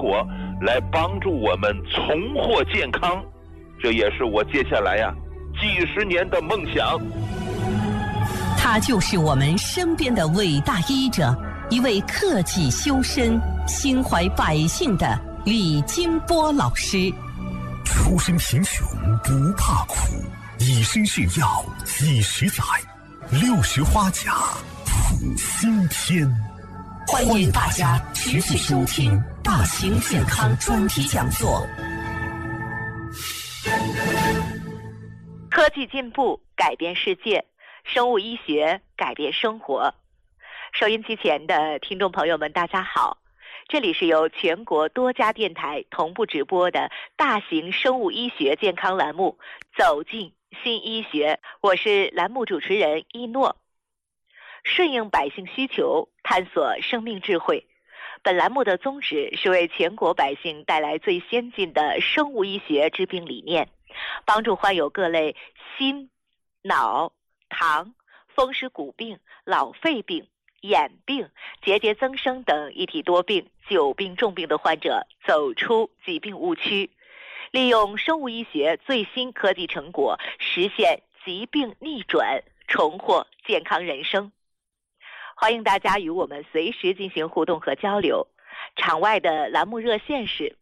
果，来帮助我们重获健康。这也是我接下来几十年的梦想。 他就是我们身边的伟大医者，一位克己修身、心怀百姓的李金波老师。 出身贫穷不怕苦，以身试药几十载，60花甲谱新篇。 欢迎大家持续收听大型健康专题讲座。 科技进步改变世界，生物医学改变生活。收音机前的听众朋友们，大家好，这里是由全国多家电台同步直播的大型生物医学健康栏目《走进新医学》，我是栏目主持人一诺。顺应百姓需求，探索生命智慧。本栏目的宗旨是为全国百姓带来最先进的生物医学治病理念，帮助患有各类心、脑、糖、风湿骨病、老肺病、眼病、结节增生等一体多病、久病重病的患者走出疾病误区，利用生物医学最新科技成果，实现疾病逆转，重获健康人生。欢迎大家与我们随时进行互动和交流。场外的栏目热线是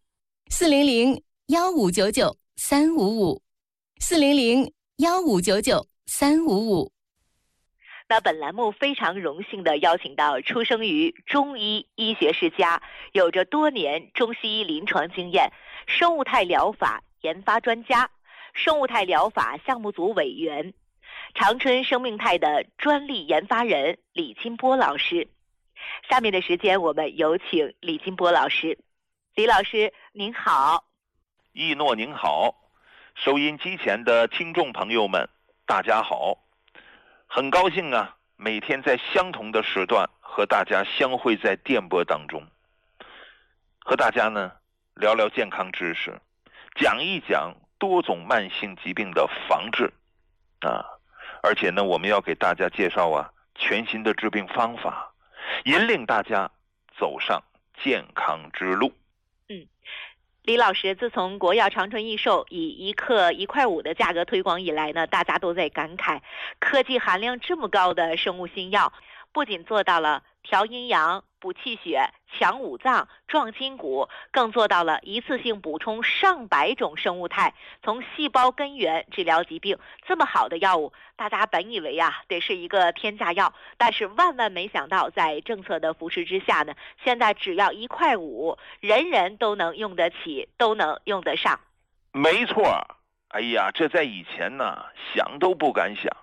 400-1599-355，400-1599-355。 那本栏目非常荣幸地邀请到出生于中医医学世家，有着多年中西医临床经验，生物态疗法研发专家，生物态疗法项目组委员，长春生命态的专利研发人李金波老师。下面的时间我们有请李金波老师。李老师您好。 一诺您好，收音机前的听众朋友们大家好，很高兴每天在相同的时段和大家相会在电波当中，和大家聊聊健康知识，讲一讲多种慢性疾病的防治而且我们要给大家介绍全新的治病方法，引领大家走上健康之路。 李老师，自从国药长春益寿以1克1块5的价格推广以来呢，大家都在感慨，科技含量这么高的生物新药，不仅做到了调阴阳、补气血、强五脏、壮筋骨，更做到了一次性补充上百种生物态，从细胞根源治疗疾病。这么好的药物，大家本以为得是一个天价药，但是万万没想到，在政策的扶持之下呢，现在只要1块5，人人都能用得起，都能用得上。 没错，哎呀，这在以前想都不敢想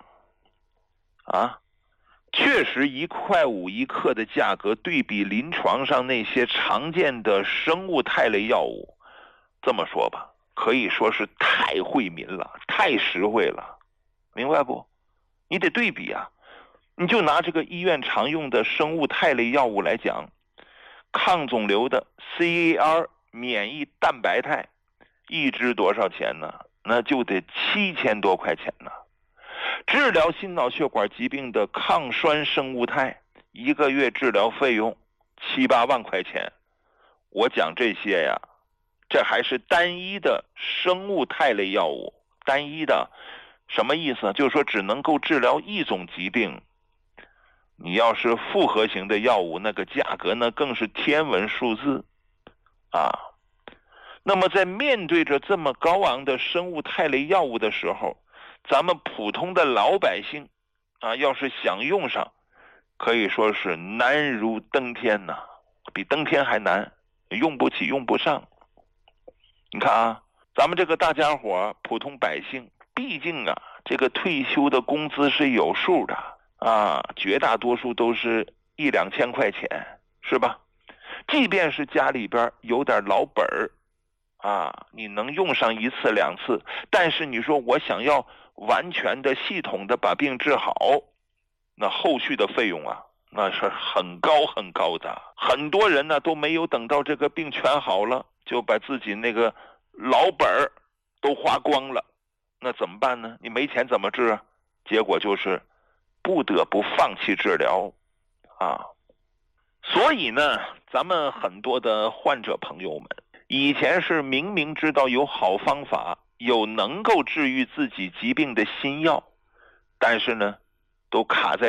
确实1块51克的价格，对比临床上那些常见的生物肽类药物，这么说吧，可以说是太惠民了，太实惠了，明白不？你得对比你就拿这个医院常用的生物肽类药物来讲，抗肿瘤的 CAR 免疫蛋白肽一支多少钱呢？那就得7000多块钱呢。治疗心脑血管疾病的抗栓生物肽1个月治疗费用7、8万块钱。我讲这些这还是单一的生物肽类药物，单一的什么意思？就是说只能够治疗一种疾病。你要是复合型的药物，那个价格更是天文数字那么在面对着这么高昂的生物肽类药物的时候，咱们普通的老百姓要是想用上，可以说是难如登天比登天还难，用不起用不上。你看咱们这个大家伙普通百姓，毕竟这个退休的工资是有数的绝大多数都是1-2千块钱，是吧？即便是家里边有点老本儿你能用上1次2次，但是你说我想要完全的系统的把病治好，那后续的费用那是很高很高的。很多人都没有等到这个病全好了，就把自己那个老本儿都花光了，那怎么办呢？你没钱怎么治结果就是不得不放弃治疗所以呢，咱们很多的患者朋友们，以前是明明知道有好方法，有能够治愈自己疾病的新药，但是呢，都卡在